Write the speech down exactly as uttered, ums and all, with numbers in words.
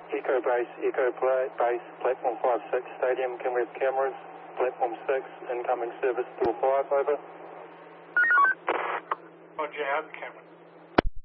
Eco Base, Eco Play, Base, Platform five six, Stadium, can we have cameras? Platform six, incoming service four five, over. Roger, have the camera.